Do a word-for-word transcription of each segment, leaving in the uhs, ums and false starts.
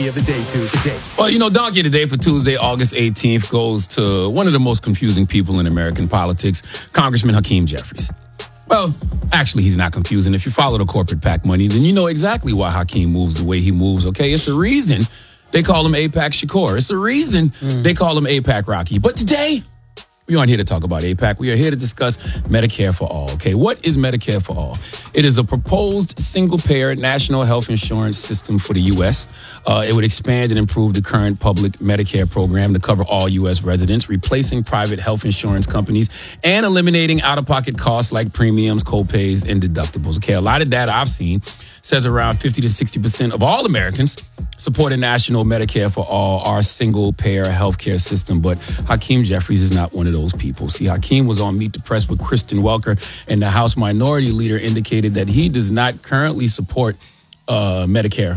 Donkey of the Day Tuesday. Well, you know, Donkey of the Day for Tuesday, August eighteenth, goes to one of the most confusing people in American politics, Congressman Hakeem Jeffries. Well, actually, he's not confusing. If you follow the corporate PAC money, then you know exactly why Hakeem moves the way he moves, okay? It's a reason they call him AIPAC Shakur. It's a reason mm. they call him AIPAC Rocky. But today, we aren't here to talk about AIPAC. We are here to discuss Medicare for All, okay? What is Medicare for All? It is a proposed single-payer national health insurance system for the U S. Uh, it would expand and improve the current public Medicare program to cover all U S residents, replacing private health insurance companies and eliminating out-of-pocket costs like premiums, co-pays, and deductibles. Okay, a lot of data I've seen says around fifty to sixty percent of all Americans support a national Medicare for All, our single-payer healthcare system. But Hakeem Jeffries is not one of those people. See, Hakeem was on Meet the Press with Kristen Welker, and the House Minority Leader indicated that he does not currently support uh, Medicare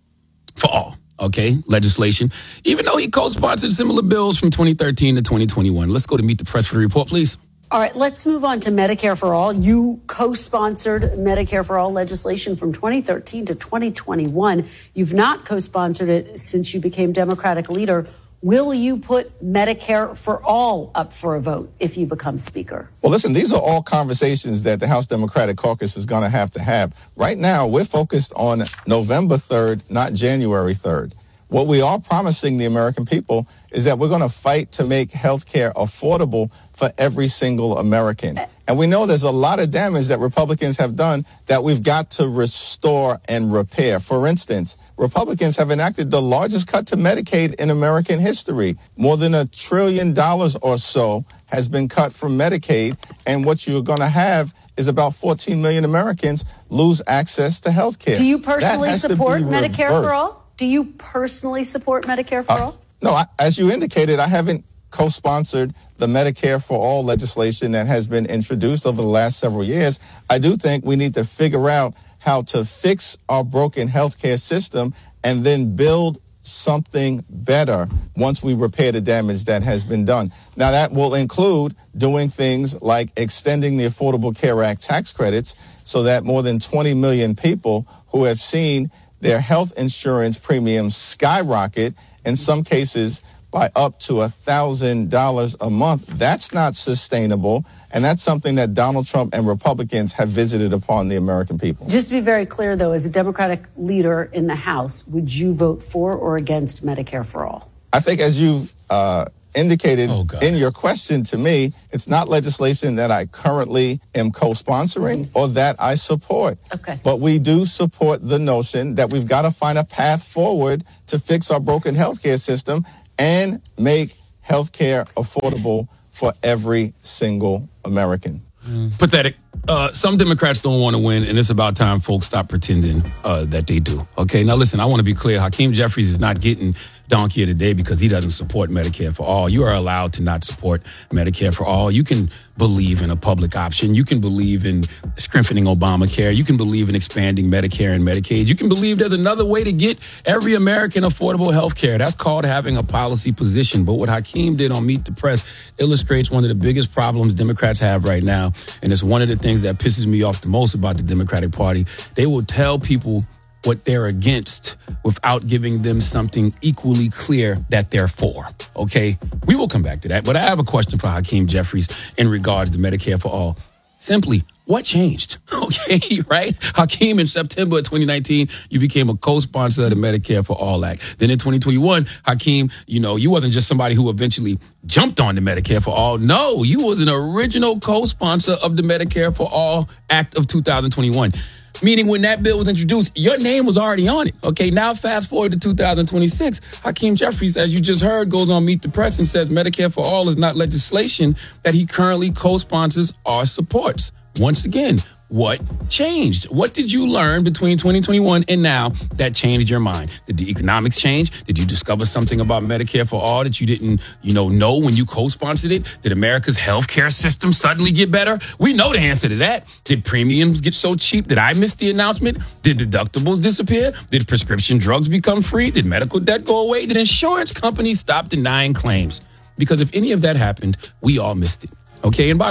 for All, okay, legislation, even though he co-sponsored similar bills from twenty thirteen to twenty twenty-one. Let's go to Meet the Press for the report, please. All right, let's move on to Medicare for All. You co-sponsored Medicare for All legislation from twenty thirteen to twenty twenty-one. You've not co-sponsored it since you became Democratic leader. Will you put Medicare for All up for a vote if you become Speaker? Well, listen, these are all conversations that the House Democratic Caucus is going to have to have. Right now, we're focused on November third, not January third. What we are promising the American people is that we're going to fight to make health care affordable for every single American. And we know there's a lot of damage that Republicans have done that we've got to restore and repair. For instance, Republicans have enacted the largest cut to Medicaid in American history. More than a trillion dollars or so has been cut from Medicaid. And what you're going to have is about fourteen million Americans lose access to health care. Do you personally support Medicare for All? Do you personally support Medicare for uh, All? No, I, as you indicated, I haven't co-sponsored the Medicare for All legislation that has been introduced over the last several years. I do think we need to figure out how to fix our broken healthcare system and then build something better once we repair the damage that has been done. Now, that will include doing things like extending the Affordable Care Act tax credits so that more than twenty million people who have seen their health insurance premiums skyrocket, in some cases by up to one thousand dollars a month. That's not sustainable, and that's something that Donald Trump and Republicans have visited upon the American people. Just to be very clear, though, as a Democratic leader in the House, would you vote for or against Medicare for All? I think as you've uh, indicated oh, in your question to me, it's not legislation that I currently am co-sponsoring or that I support. Okay. But we do support the notion that we've got to find a path forward to fix our broken healthcare system and make healthcare affordable for every single American. Mm. Pathetic. Uh, some Democrats don't want to win, and it's about time folks stop pretending uh, that they do. Okay, now listen, I want to be clear. Hakeem Jeffries is not getting Donkey of the Day because he doesn't support Medicare for All. You are allowed to not support Medicare for All. You can believe in a public option. You can believe in strengthening Obamacare. You can believe in expanding Medicare and Medicaid. You can believe there's another way to get every American affordable health care. That's called having a policy position. But what Hakeem did on Meet the Press illustrates one of the biggest problems Democrats have right now, and it's one of the things that pisses me off the most about the Democratic Party. They will tell people what they're against without giving them something equally clear that they're for, okay? We will come back to that, but I have a question for Hakeem Jeffries in regards to Medicare for All. Simply, what changed? Okay, right? Hakeem, in September of twenty nineteen, you became a co-sponsor of the Medicare for All Act. Then in twenty twenty-one, Hakeem, you know, you wasn't just somebody who eventually jumped on the Medicare for All. No, you was an original co-sponsor of the Medicare for All Act of two thousand twenty-one. Meaning when that bill was introduced, your name was already on it. Okay, now fast forward to two thousand twenty-six. Hakeem Jeffries, as you just heard, goes on Meet the Press and says Medicare for All is not legislation that he currently co-sponsors or supports. Once again, what changed? What did you learn between twenty twenty-one and now that changed your mind? Did the economics change? Did you discover something about Medicare for All that you didn't, you know, know when you co-sponsored it? Did America's healthcare system suddenly get better? We know the answer to that. Did premiums get so cheap? Did I miss the announcement? Did deductibles disappear? Did prescription drugs become free? Did medical debt go away? Did insurance companies stop denying claims? Because if any of that happened, we all missed it. Okay, and by the way,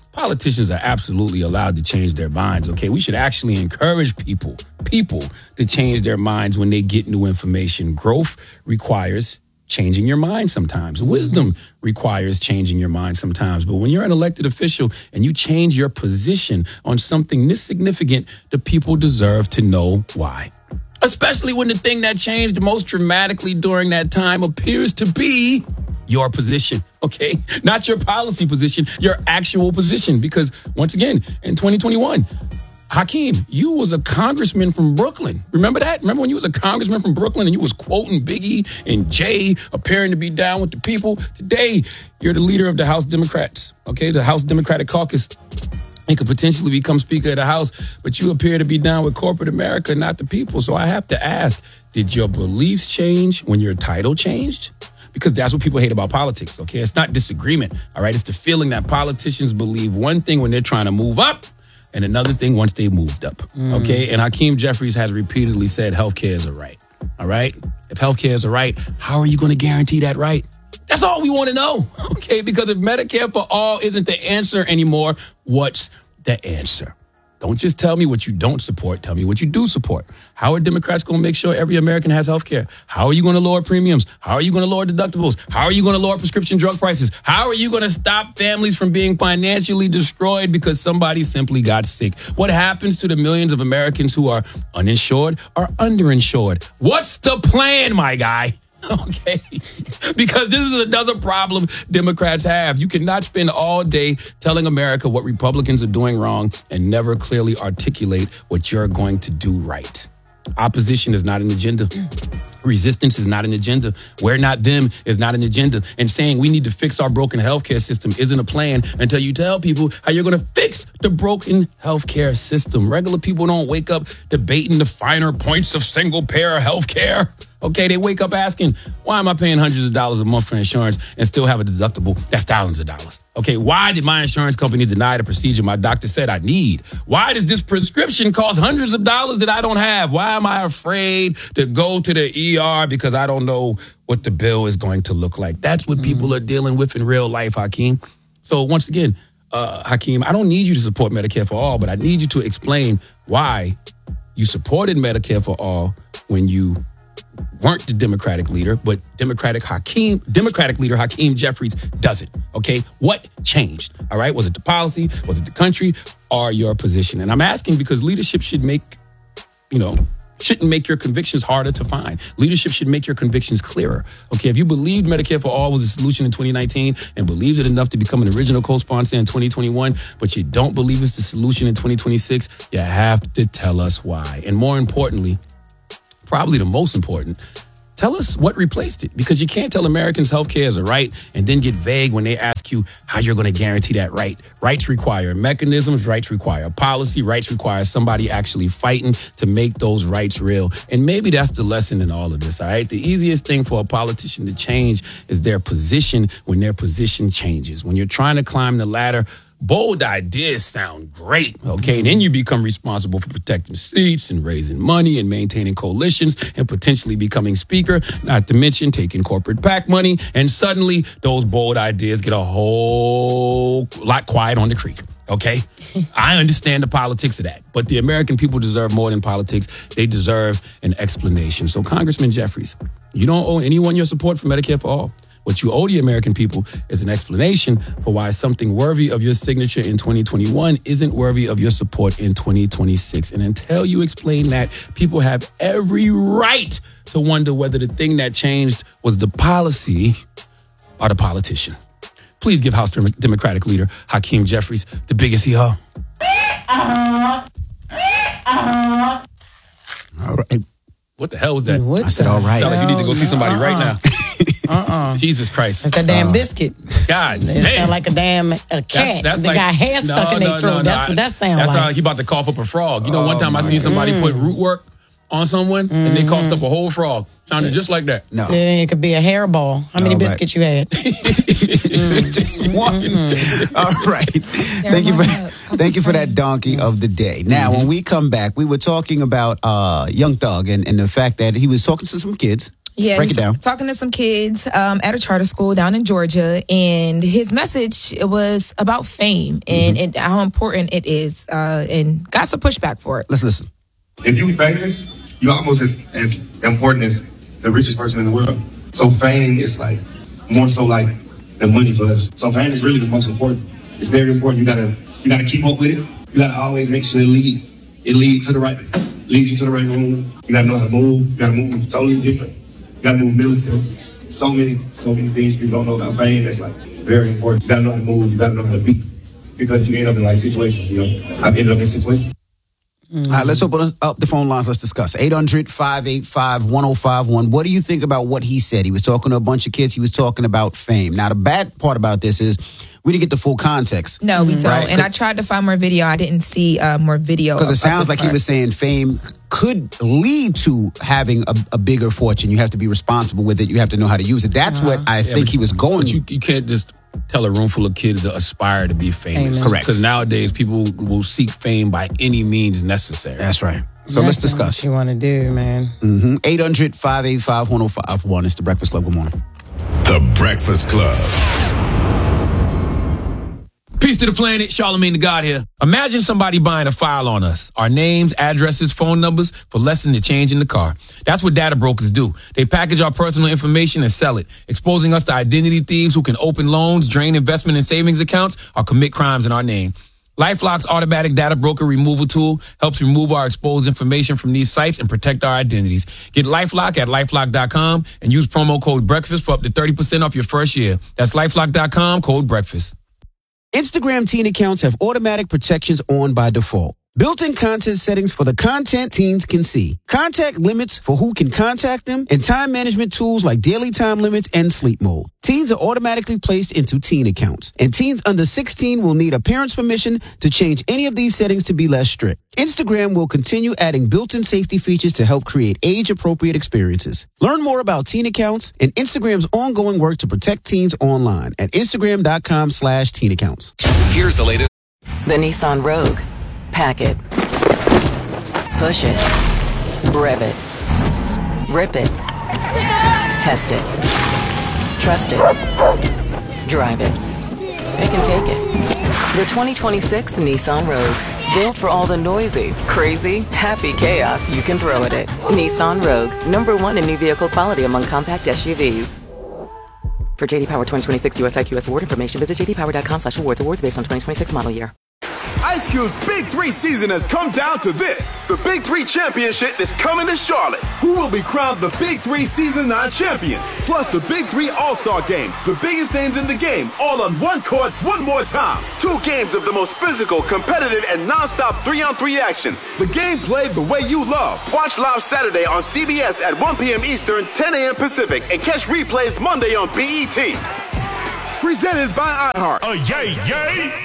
politicians are absolutely allowed to change their minds, okay? We should actually encourage people, people to change their minds when they get new information. Growth requires changing your mind sometimes. Wisdom requires changing your mind sometimes. But when you're an elected official and you change your position on something this significant, the people deserve to know why. Especially when the thing that changed most dramatically during that time appears to be your position, okay? Not your policy position, your actual position. Because once again, in twenty twenty-one, Hakeem, you was a congressman from Brooklyn. Remember that? Remember when you was a congressman from Brooklyn and you was quoting Biggie and Jay, appearing to be down with the people? Today, you're the leader of the House Democrats, okay? The House Democratic Caucus. And could potentially become Speaker of the House, but you appear to be down with corporate America, not the people. So I have to ask, did your beliefs change when your title changed? Because that's what people hate about politics, okay? It's not disagreement, all right? It's the feeling that politicians believe one thing when they're trying to move up and another thing once they've moved up, mm. okay? And Hakeem Jeffries has repeatedly said healthcare is a right, all right? If healthcare is a right, how are you going to guarantee that right? That's all we want to know, okay? Because if Medicare for all isn't the answer anymore, what's the answer? Don't just tell me what you don't support. Tell me what you do support. How are Democrats going to make sure every American has health care? How are you going to lower premiums? How are you going to lower deductibles? How are you going to lower prescription drug prices? How are you going to stop families from being financially destroyed because somebody simply got sick? What happens to the millions of Americans who are uninsured or underinsured? What's the plan, my guy? Okay, because this is another problem Democrats have. You cannot spend all day telling America what Republicans are doing wrong and never clearly articulate what you're going to do right. Opposition is not an agenda. Resistance is not an agenda. We're not them is not an agenda. And saying we need to fix our broken healthcare system isn't a plan until you tell people how you're going to fix the broken healthcare system. Regular people don't wake up debating the finer points of single-payer healthcare. Okay, they wake up asking, why am I paying hundreds of dollars a month for insurance and still have a deductible that's thousands of dollars? Okay, why did my insurance company deny the procedure my doctor said I need? Why does this prescription cost hundreds of dollars that I don't have? Why am I afraid to go to the E R because I don't know what the bill is going to look like? That's what mm. people are dealing with in real life, Hakeem. So once again, uh, Hakeem, I don't need you to support Medicare for all, but I need you to explain why you supported Medicare for all when you weren't the Democratic leader, but Democratic Hakeem, Democratic leader Hakeem Jeffries does it. Okay, what changed? All right, was it the policy? Was it the country? Or your position? And I'm asking because leadership should make, you know, shouldn't make your convictions harder to find. Leadership should make your convictions clearer. Okay, if you believed Medicare for all was a solution in twenty nineteen and believed it enough to become an original co-sponsor in twenty twenty-one, but you don't believe it's the solution in twenty twenty-six, you have to tell us why. And more importantly, probably the most important, tell us what replaced it, because you can't tell Americans healthcare is a right and then get vague when they ask you how you're going to guarantee that right. Rights require mechanisms, rights require policy, rights require somebody actually fighting to make those rights real. And maybe that's the lesson in all of this, all right? The easiest thing for a politician to change is their position when their position changes. When you're trying to climb the ladder, bold ideas sound great, okay? And then you become responsible for protecting seats and raising money and maintaining coalitions and potentially becoming speaker, not to mention taking corporate PAC money. And suddenly those bold ideas get a whole lot quiet on the creek, okay? I understand the politics of that, but the American people deserve more than politics. They deserve an explanation. So Congressman Jeffries, you don't owe anyone your support for Medicare for all. What you owe the American people is an explanation for why something worthy of your signature in twenty twenty-one isn't worthy of your support in twenty twenty-six. And until you explain that, people have every right to wonder whether the thing that changed was the policy or the politician. Please give House Democratic leader Hakeem Jeffries the biggest hee-haw. All right. What the hell was that? What I said, all right. Sound like you need to go see somebody uh-uh. right now. Uh-uh. Jesus Christ. That's that damn uh, biscuit. God It damn. sound like a damn a cat. That's, that's they like, got hair stuck no, in their no, throat. no, no, that's I, what that sound that's like. That's how he about to cough up a frog. You know, oh, one time I seen somebody mm. put root work on someone mm. and they coughed up a whole frog. Sounded just like that. No. See, it could be a hairball. How many all biscuits right. you had? mm. Just one. Mm-hmm. All right. Thank you for thank you for that donkey of the day. Now, mm-hmm. when we come back, we were talking about uh, Young Thug and, and the fact that he was talking to some kids. Yeah, break it down. Talking to some kids um, at a charter school down in Georgia, and his message it was about fame and, Mm-hmm. and how important it is, uh, and got some pushback for it. Let's listen. If you famous, you're almost as, as important as the richest person in the world. So fame is like more so like the money for us. So fame is really the most important. It's very important. You gotta you gotta keep up with it. You gotta always make sure it lead it lead to the right leads you to the right room. You gotta know how to move. You gotta move totally different. You gotta move militant. So many so many things people don't know about fame. That's like very important. You gotta know how to move. You gotta know how to be, because you end up in like situations. You know, I've ended up in situations. Mm. All right, let's open up the phone lines. Let's discuss. eight hundred, five eight five, one oh five one. What do you think about what he said? He was talking to a bunch of kids. He was talking about fame. Now, the bad part about this is we didn't get the full context. No, we don't. Right? And I tried to find more video. I didn't see uh, more video. Because it of- sounds of like this he was saying fame could lead to having a, a bigger fortune. You have to be responsible with it. You have to know how to use it. That's what I Yeah, think but- he was going. But you, you can't just tell a room full of kids to aspire to be famous. Amen. Correct. Because nowadays people will seek fame by any means necessary. That's right. So let's discuss. What you want to do, man? Mm-hmm. eight hundred, five eight five, one oh five one. It's the Breakfast Club. Good morning. The Breakfast Club. Peace to the planet, Charlamagne the God here. Imagine somebody buying a file on us. Our names, addresses, phone numbers for less than the change in the car. That's what data brokers do. They package our personal information and sell it, exposing us to identity thieves who can open loans, drain investment and savings accounts, or commit crimes in our name. LifeLock's automatic data broker removal tool helps remove our exposed information from these sites and protect our identities. Get LifeLock at LifeLock dot com and use promo code BREAKFAST for up to thirty percent off your first year. That's LifeLock dot com, code BREAKFAST. Instagram teen accounts have automatic protections on by default. Built-in content settings for the content teens can see. Contact limits for who can contact them, and time management tools like daily time limits and sleep mode. Teens are automatically placed into teen accounts, and teens under sixteen will need a parent's permission to change any of these settings to be less strict. Instagram will continue adding built-in safety features to help create age-appropriate experiences. Learn more about teen accounts and Instagram's ongoing work to protect teens online at Instagram.com slash teen accounts. Here's the latest. The Nissan Rogue. Pack it. Push it. Rev it. Rip it. Test it. Trust it. Drive it. Pick and take it. The twenty twenty-six Nissan Rogue. Built for all the noisy, crazy, happy chaos you can throw at it. Nissan Rogue. Number one in new vehicle quality among compact S U Vs. For J D Power twenty twenty-six U S I Q S award information, visit j d power dot com slash awards. Awards based on twenty twenty-six model year. Ice Cube's Big Three season has come down to this. The Big Three Championship is coming to Charlotte. Who will be crowned the Big Three Season nine champion? Plus the Big Three All-Star Game. The biggest names in the game, all on one court, one more time. Two games of the most physical, competitive, and non-stop three-on-three action. The game played the way you love. Watch live Saturday on C B S at one p.m. Eastern, ten a.m. Pacific, and catch replays Monday on B E T. Presented by iHeart. Oh, yay, yay!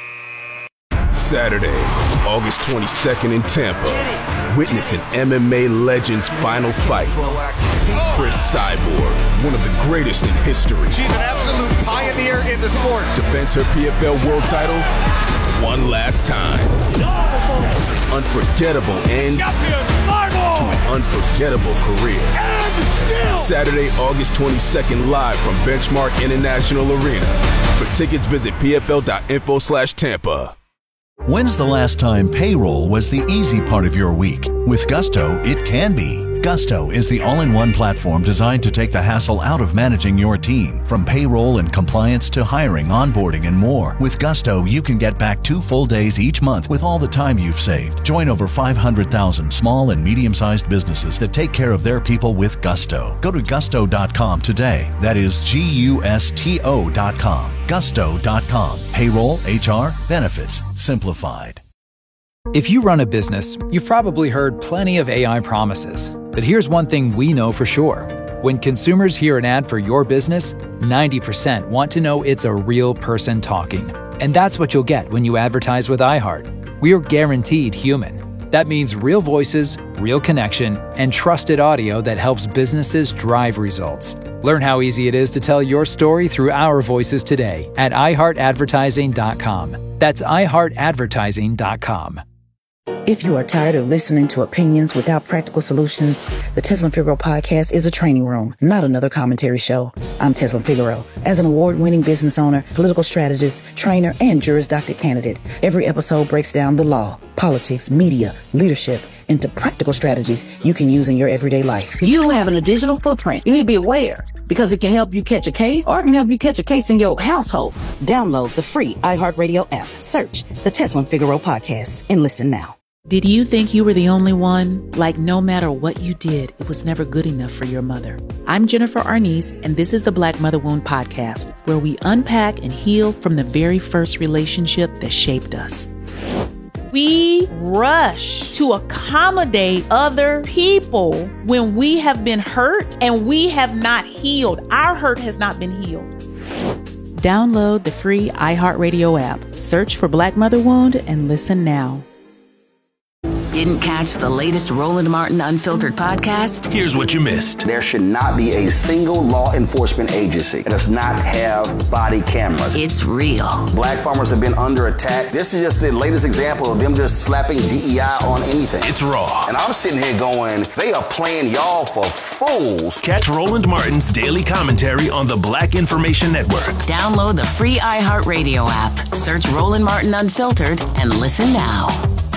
Saturday, August twenty-second in Tampa. Witness an M M A legend's final fight. Chris Cyborg, one of the greatest in history. She's an absolute pioneer in the sport. Defends her P F L world title one last time. Unforgettable end to an unforgettable career. Saturday, August twenty-second, live from Benchmark International Arena. For tickets, visit pfl.info slash Tampa. When's the last time payroll was the easy part of your week? With Gusto, it can be. Gusto is the all-in-one platform designed to take the hassle out of managing your team. From payroll and compliance to hiring, onboarding, and more. With Gusto, you can get back two full days each month with all the time you've saved. Join over five hundred thousand small and medium-sized businesses that take care of their people with Gusto. Go to gusto dot com today. That is G U S T O dot com. gusto dot com. Payroll, H R, benefits, simplified. If you run a business, you've probably heard plenty of A I promises. But here's one thing we know for sure. When consumers hear an ad for your business, ninety percent want to know it's a real person talking. And that's what you'll get when you advertise with iHeart. We're guaranteed human. That means real voices, real connection, and trusted audio that helps businesses drive results. Learn how easy it is to tell your story through our voices today at i heart advertising dot com. That's i heart advertising dot com. If you are tired of listening to opinions without practical solutions, the Teslin Figaro podcast is a training room, not another commentary show. I'm Teslin Figaro. As an award-winning business owner, political strategist, trainer, and Juris Doctor candidate, every episode breaks down the law, politics, media, leadership, into practical strategies you can use in your everyday life. You having a digital footprint, you need to be aware because it can help you catch a case or it can help you catch a case in your household. Download the free iHeartRadio app. Search the Teslin Figaro podcast and listen now. Did you think you were the only one? Like no matter what you did, it was never good enough for your mother. I'm Jennifer Arnice, and this is the Black Mother Wound Podcast, where we unpack and heal from the very first relationship that shaped us. We rush to accommodate other people when we have been hurt and we have not healed. Our hurt has not been healed. Download the free iHeartRadio app. Search for Black Mother Wound and listen now. Didn't catch the latest Roland Martin Unfiltered podcast? Here's what you missed. There should not be a single law enforcement agency that does not have body cameras. It's real. Black farmers have been under attack. This is just the latest example of them just slapping D E I on anything. It's raw. And I'm sitting here going, they are playing y'all for fools. Catch Roland Martin's daily commentary on the Black Information Network. Download the free iHeartRadio app. Search Roland Martin Unfiltered and listen now.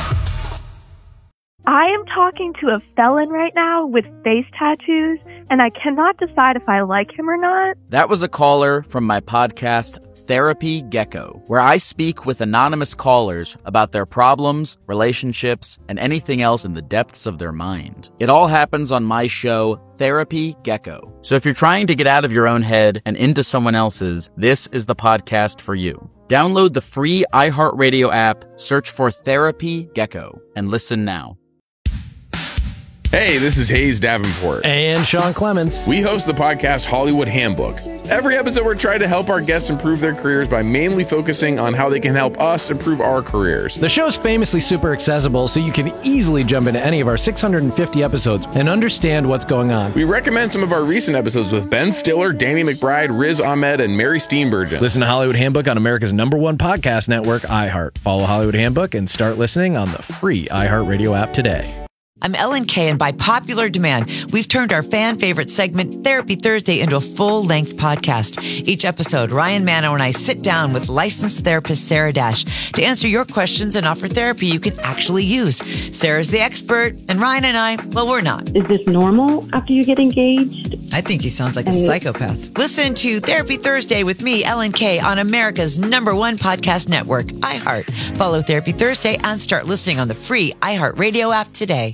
I am talking to a felon right now with face tattoos, and I cannot decide if I like him or not. That was a caller from my podcast, Therapy Gecko, where I speak with anonymous callers about their problems, relationships, and anything else in the depths of their mind. It all happens on my show, Therapy Gecko. So if you're trying to get out of your own head and into someone else's, this is the podcast for you. Download the free iHeartRadio app, search for Therapy Gecko, and listen now. Hey, this is Hayes Davenport. And Sean Clements. We host the podcast Hollywood Handbook. Every episode, we're trying to help our guests improve their careers by mainly focusing on how they can help us improve our careers. The show's famously super accessible, so you can easily jump into any of our six hundred fifty episodes and understand what's going on. We recommend some of our recent episodes with Ben Stiller, Danny McBride, Riz Ahmed, and Mary Steenburgen. Listen to Hollywood Handbook on America's number one podcast network, iHeart. Follow Hollywood Handbook and start listening on the free iHeartRadio app today. I'm Ellen Kay, and by popular demand, we've turned our fan favorite segment, Therapy Thursday, into a full-length podcast. Each episode, Ryan Manno and I sit down with licensed therapist Sarah Dash to answer your questions and offer therapy you can actually use. Sarah's the expert, and Ryan and I, well, we're not. Is this normal after you get engaged? I think he sounds like a psychopath. Listen to Therapy Thursday with me, Ellen Kay, on America's number one podcast network, iHeart. Follow Therapy Thursday and start listening on the free iHeartRadio app today.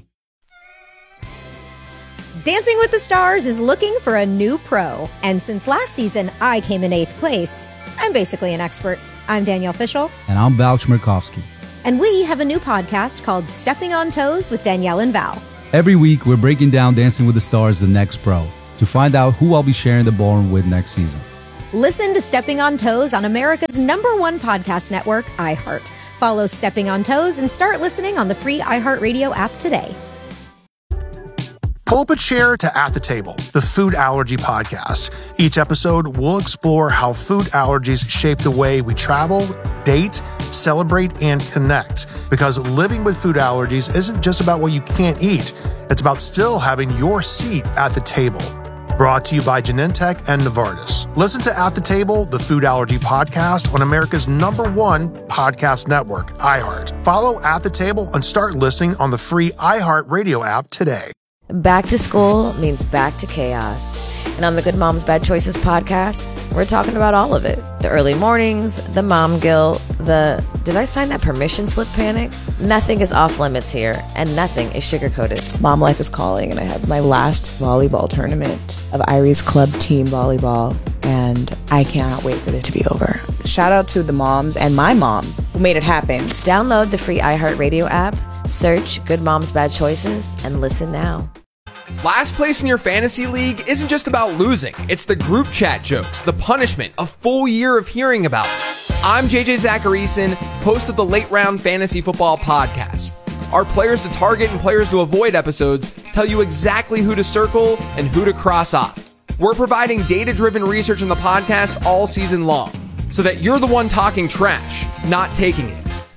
Dancing with the Stars is looking for a new pro. And since last season, I came in eighth place. I'm basically an expert. I'm Danielle Fishel. And I'm Val Chmerkovsky. And we have a new podcast called Stepping on Toes with Danielle and Val. Every week, we're breaking down Dancing with the Stars, the next pro, to find out who I'll be sharing the ballroom with next season. Listen to Stepping on Toes on America's number one podcast network, iHeart. Follow Stepping on Toes and start listening on the free iHeartRadio app today. Pull up a chair to At the Table, the food allergy podcast. Each episode, we'll explore how food allergies shape the way we travel, date, celebrate, and connect. Because living with food allergies isn't just about what you can't eat. It's about still having your seat at the table. Brought to you by Genentech and Novartis. Listen to At the Table, the food allergy podcast on America's number one podcast network, iHeart. Follow At the Table and start listening on the free iHeartRadio app today. Back to school means back to chaos. And on the Good Moms Bad Choices podcast, we're talking about all of it. The early mornings, the mom guilt, the did I sign that permission slip panic? Nothing is off limits here, and nothing is sugar-coated. Mom life is calling, and I have my last volleyball tournament of Irie's club team volleyball, and I cannot wait for it to be over. Shout out to the moms and my mom who made it happen. Download the free iHeartRadio app, search Good Moms Bad Choices, and listen now. Last place in your fantasy league isn't just about losing. It's the group chat jokes, the punishment, a full year of hearing about it. I'm J J Zacharyson, host of the Late Round Fantasy Football Podcast. Our players to target and players to avoid episodes tell you exactly who to circle and who to cross off. We're providing data-driven research in the podcast all season long, so that you're the one talking trash, not taking it.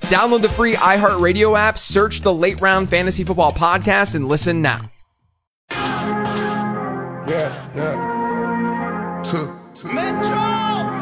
Download the free iHeartRadio app, search the Late Round Fantasy Football Podcast, and listen now. Yeah, yeah.